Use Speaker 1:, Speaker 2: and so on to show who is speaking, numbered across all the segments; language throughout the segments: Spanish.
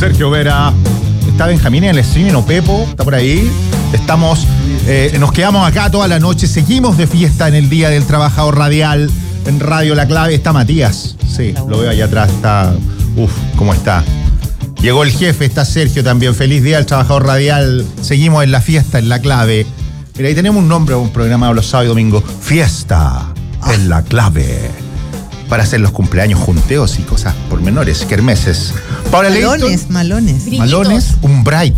Speaker 1: Sergio Vera. Está Benjamín en el streaming, o Pepo, está por ahí. Estamos, nos quedamos acá toda la noche. Seguimos de fiesta en el Día del Trabajador Radial. En Radio La Clave está Matías. Sí, lo veo allá atrás. Está, ¿cómo está? Llegó el jefe, está Sergio también. Feliz Día del Trabajador Radial. Seguimos en la fiesta, en La Clave. Mira, ahí tenemos un nombre, un programa de los sábados y domingos. Fiesta en La Clave. Para hacer los cumpleaños, junteos y cosas pormenores, kermeses. Paula
Speaker 2: Malones.
Speaker 1: Malones, un Bright.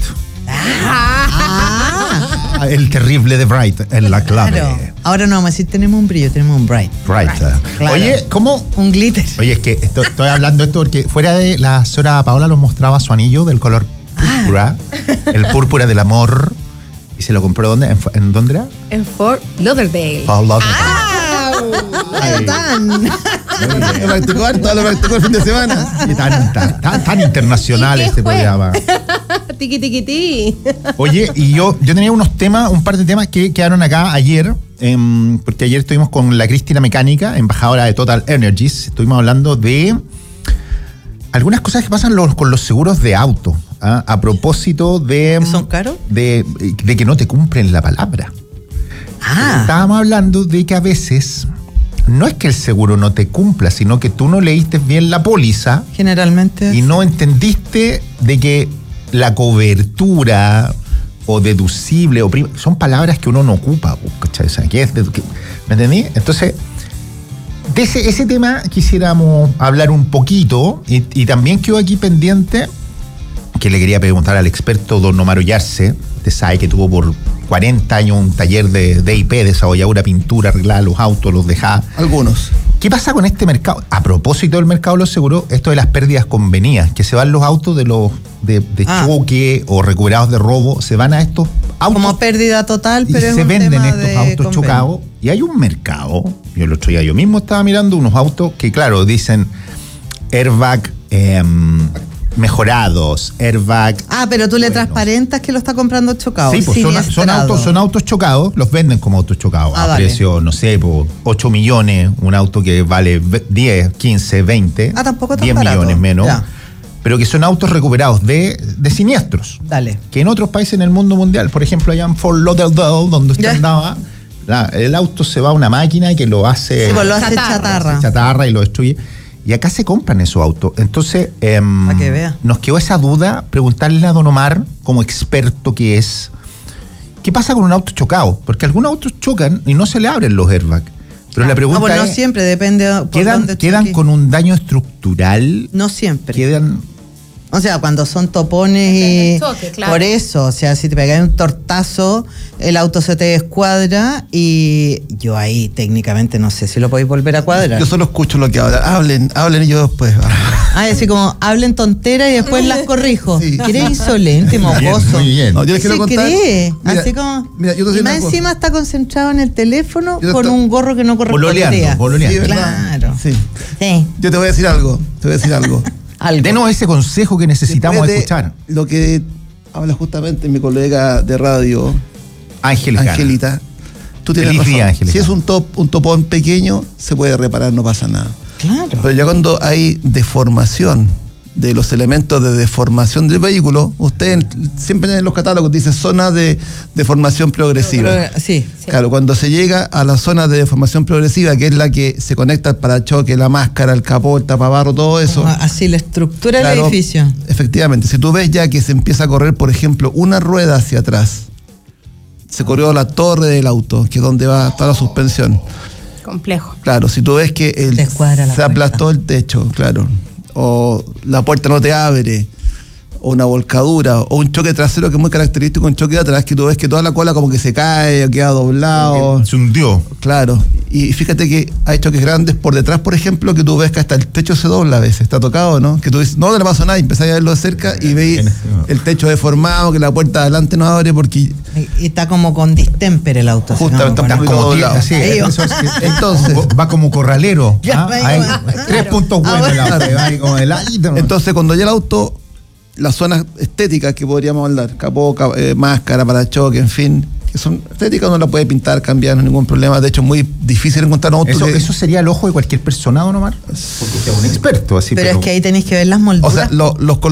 Speaker 1: El terrible de Bright en La Clave.
Speaker 2: Claro. Ahora no vamos a decir tenemos un brillo, tenemos un Bright.
Speaker 1: Bright.
Speaker 2: Claro.
Speaker 1: Oye, ¿cómo?
Speaker 2: Un glitter.
Speaker 1: Oye, es que estoy hablando de esto porque fuera de la señora Paola nos mostraba su anillo del color púrpura. El púrpura del amor. ¿Y se lo compró dónde? ¿En dónde era?
Speaker 3: En Fort Lauderdale.
Speaker 1: Fort Lauderdale.
Speaker 4: Lo practicó harto, lo practicó el fin de semana.
Speaker 1: Y tan internacional este programa.
Speaker 3: Tiqui, tiqui, ti.
Speaker 1: Oye, y yo tenía un par de temas que quedaron acá ayer, porque ayer estuvimos con la Cristina Mecánica, embajadora de Total Energies. Estuvimos hablando de algunas cosas que pasan con los seguros de auto, a propósito de...
Speaker 2: ¿Que son caros?
Speaker 1: De que no te cumplen la palabra. Estábamos hablando de que a veces no es que el seguro no te cumpla, sino que tú no leíste bien la póliza.
Speaker 2: Generalmente.
Speaker 1: Y no entendiste de que la cobertura o deducible son palabras que uno no ocupa, ¿cachai? O sea, ¿me entendí? Entonces, de ese tema quisiéramos hablar un poquito y también quedó aquí pendiente que le quería preguntar al experto don Omar Ollarse. Usted sabe que tuvo por 40 años un taller de IP, desabolladura, pintura, arreglaba los autos, los dejaba.
Speaker 4: Algunos.
Speaker 1: ¿Qué pasa con este mercado? A propósito del mercado de los seguros, esto de las pérdidas convenidas, que se van los autos de choque o recuperados de robo, se van a estos autos.
Speaker 2: Como pérdida total, pero
Speaker 1: y se venden estos autos chocados. Y hay un mercado, yo el otro día yo mismo estaba mirando unos autos que, claro, dicen airbag mejorados, airbag.
Speaker 2: Pero tú le transparentas que lo está comprando chocado.
Speaker 1: Sí, pues son autos chocados, los venden como autos chocados a precio, no sé, por 8 millones, un auto que vale 10, 15, 20,
Speaker 2: tampoco tan
Speaker 1: 10
Speaker 2: barato.
Speaker 1: Millones menos,
Speaker 2: ya.
Speaker 1: Pero que son autos recuperados de siniestros.
Speaker 2: Dale.
Speaker 1: Que en otros países en el mundo mundial, por ejemplo, allá en Fort Lauderdale, donde usted andaba, el auto se va a una máquina que lo hace...
Speaker 2: Sí, pues lo hace chatarra.
Speaker 1: Chatarra y lo destruye. Y acá se compran esos autos. Entonces,
Speaker 2: para que vea.
Speaker 1: Nos quedó esa duda, preguntarle a don Omar, como experto que es, ¿qué pasa con un auto chocado? Porque algunos autos chocan y no se le abren los airbags. Pero la pregunta
Speaker 2: no
Speaker 1: es,
Speaker 2: siempre, depende por dónde
Speaker 1: ¿quedan con un daño estructural?
Speaker 2: No siempre.
Speaker 1: Quedan...
Speaker 2: O sea, cuando son topones y
Speaker 3: choque, claro.
Speaker 2: Por eso, o sea, si te pegas un tortazo, el auto se te descuadra y yo ahí técnicamente no sé si lo podéis volver a cuadrar.
Speaker 4: Yo solo escucho lo que hablan. Hablen y yo después.
Speaker 2: Así como hablen tonteras y después las corrijo.
Speaker 4: Sí.
Speaker 2: ¿Qué insolente, mocoso?
Speaker 1: Muy bien.
Speaker 4: No, yo les quiero
Speaker 2: ¿Se
Speaker 4: contar.
Speaker 2: cree?
Speaker 4: Mira,
Speaker 2: Así como.
Speaker 4: mira, yo te
Speaker 2: y
Speaker 4: digo
Speaker 2: más
Speaker 4: una cosa.
Speaker 2: encima está concentrado en el teléfono
Speaker 4: Yo
Speaker 2: con
Speaker 4: estoy-
Speaker 2: un gorro que no correspondía.
Speaker 1: Bololeando.
Speaker 4: Sí, ¿verdad?
Speaker 2: Claro.
Speaker 4: Sí.
Speaker 2: Sí.
Speaker 4: Yo te voy a decir algo.
Speaker 2: Algo.
Speaker 1: Denos ese consejo que necesitamos
Speaker 4: Después de
Speaker 1: escuchar.
Speaker 4: Lo que habla justamente mi colega de radio, Angelita. Tú tienes
Speaker 1: Feliz
Speaker 4: razón.
Speaker 1: día, Angelita.
Speaker 4: Si es un topón pequeño, se puede reparar, no pasa nada.
Speaker 2: Claro.
Speaker 4: Pero ya cuando hay deformación de los elementos de deformación del vehículo, usted siempre en los catálogos dice zona de deformación progresiva.
Speaker 2: Sí.
Speaker 4: Claro, cuando se llega a la zona de deformación progresiva, que es la que se conecta al parachoque, la máscara, el capó, el tapabarro, todo eso.
Speaker 2: Así la estructura del
Speaker 4: Claro,
Speaker 2: edificio.
Speaker 4: Efectivamente, si tú ves ya que se empieza a correr, por ejemplo, una rueda hacia atrás, se corrió la torre del auto, que es donde va a estar la suspensión.
Speaker 3: Complejo.
Speaker 4: Claro, si tú ves que
Speaker 2: Descuadra la
Speaker 4: se aplastó el techo, claro, o la puerta no te abre, o una volcadura, o un choque trasero que es muy característico, un choque de atrás, que tú ves que toda la cola como que se cae, o queda doblado.
Speaker 1: Se hundió.
Speaker 4: Claro, y fíjate que hay choques grandes por detrás, por ejemplo, que tú ves que hasta el techo se dobla a veces, está tocado, ¿no? Que tú dices, no le pasó nada, y empezás a verlo de cerca y veis el techo deformado, que la puerta de adelante no abre porque...
Speaker 2: Y está como con distemper el auto. así
Speaker 4: Justamente,
Speaker 2: como
Speaker 4: está
Speaker 2: con-
Speaker 4: muy doblado.
Speaker 1: Así,
Speaker 2: Ahí va.
Speaker 4: Entonces,
Speaker 1: va como corralero.
Speaker 2: Ya,
Speaker 1: Hay
Speaker 2: claro.
Speaker 1: 3 puntos buenos el auto, va ahí como de ladito.
Speaker 4: entonces cuando ya el auto, las zonas estéticas que podríamos hablar, capó, máscara, parachoque, en fin, que son estéticas, uno la puede pintar, cambiar, no hay ningún problema. De hecho, es muy difícil encontrar un auto
Speaker 1: Eso sería el ojo de cualquier persona, don Omar. Porque usted es un experto, así.
Speaker 2: Pero es que ahí tenéis que ver las molduras.
Speaker 4: O sea, los